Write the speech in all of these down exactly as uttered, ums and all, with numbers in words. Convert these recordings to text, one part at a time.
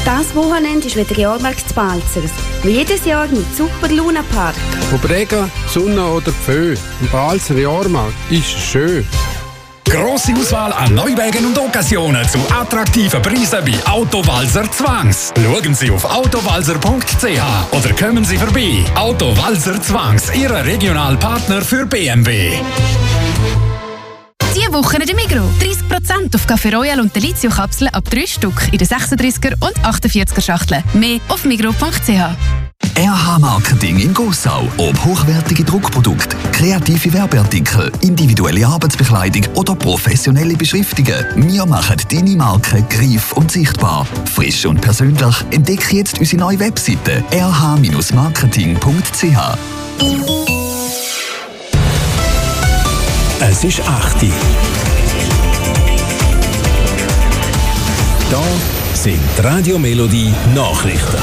Das Wochenende ist wieder Jahrmarkt zu Balzers. Wie jedes Jahr mit super Luna Park. Ob Regen, Sonne oder Pfö, im Balzer Jahrmarkt ist schön. Grosse Auswahl an Neuwagen und Occasionen zu attraktiven Preisen bei Autowalzer Zwangs. Schauen Sie auf autowalzer punkt c h oder kommen Sie vorbei. Autowalzer Zwangs, Ihr Regionalpartner für B M W. Diese Woche in der Migros. dreißig Prozent auf Café Royal und Delizio-Kapseln ab drei Stück in den sechsunddreißiger und achtundvierziger Schachteln. Mehr auf migros punkt c h. R H Marketing in Gossau. Ob hochwertige Druckprodukte, kreative Werbeartikel, individuelle Arbeitsbekleidung oder professionelle Beschriftungen. Wir machen deine Marke greif und sichtbar. Frisch und persönlich. Entdecke jetzt unsere neue Webseite r h marketing punkt c h. Es ist acht Uhr. Da sind die Radio Melodie Nachrichten.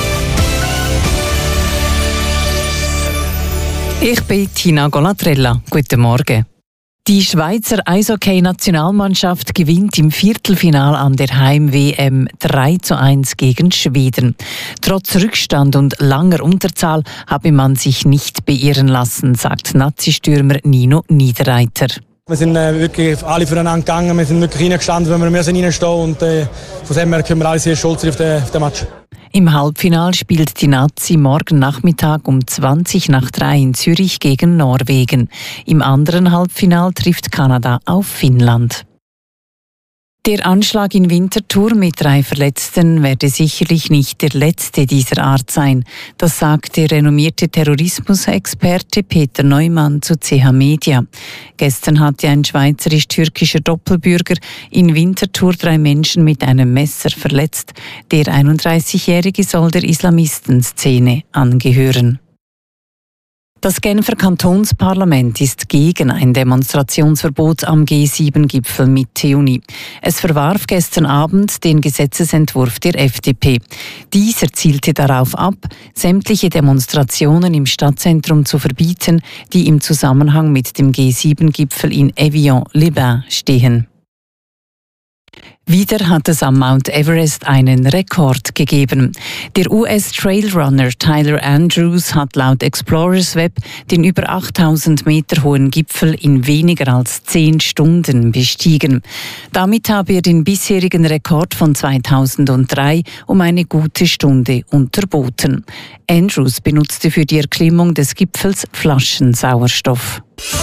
Ich bin Tina Golatrella. Guten Morgen. Die Schweizer Eishockey-Nationalmannschaft gewinnt im Viertelfinale an der Heim-W M drei zu eins gegen Schweden. Trotz Rückstand und langer Unterzahl habe man sich nicht beirren lassen, sagt Nazi-Stürmer Nino Niederreiter. Wir sind äh, wirklich alle füreinander gegangen, wir sind wirklich reingestanden, wenn wir müssen reinstehen und äh, von dem her können wir alle sehr stolz sein auf den, auf den Match. Im Halbfinale spielt die Nazi morgen Nachmittag um zwanzig nach drei in Zürich gegen Norwegen. Im anderen Halbfinale trifft Kanada auf Finnland. Der Anschlag in Winterthur mit drei Verletzten werde sicherlich nicht der letzte dieser Art sein. Das sagt der renommierte Terrorismusexperte Peter Neumann zu C H Media. Gestern hatte ein schweizerisch-türkischer Doppelbürger in Winterthur drei Menschen mit einem Messer verletzt. Der einunddreißigjährige soll der Islamistenszene angehören. Das Genfer Kantonsparlament ist gegen ein Demonstrationsverbot am G sieben Gipfel mit Juni. Es verwarf gestern Abend den Gesetzesentwurf der F D P. Dieser zielte darauf ab, sämtliche Demonstrationen im Stadtzentrum zu verbieten, die im Zusammenhang mit dem G sieben Gipfel in Evian-les-Bains stehen. Wieder hat es am Mount Everest einen Rekord gegeben. Der U S-Trailrunner Tyler Andrews hat laut Explorers Web den über achttausend Meter hohen Gipfel in weniger als zehn Stunden bestiegen. Damit habe er den bisherigen Rekord von zweitausenddrei um eine gute Stunde unterboten. Andrews benutzte für die Erklimmung des Gipfels Flaschensauerstoff.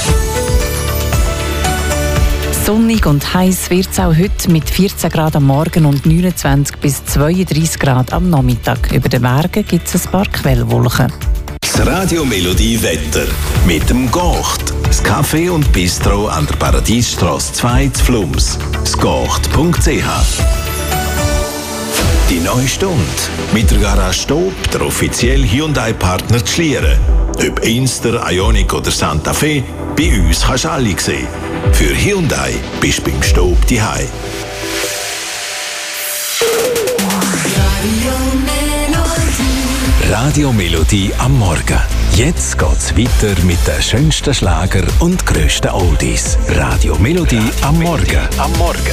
Sonnig und heiß wird es auch heute mit vierzehn Grad am Morgen und neunundzwanzig bis zweiunddreißig Grad am Nachmittag. Über den Bergen gibt es ein paar Quellwolken. Das Radio Melodie Wetter mit dem Gocht. Das Café und Bistro an der Paradiesstrasse zwei zu Flums. das gocht punkt c h. Die neue Stunde mit der Garage Stob, der offizielle Hyundai-Partner zu Schlieren. Ob Inster, Ioniq oder Santa Fe, bei uns kannst du alle sehen. Für Hyundai bist du beim Stob daheim. Radio Melodie am Morgen. Jetzt geht's weiter mit den schönsten Schlager und grössten Oldies. Radio Melodie am Morgen. Am Morgen.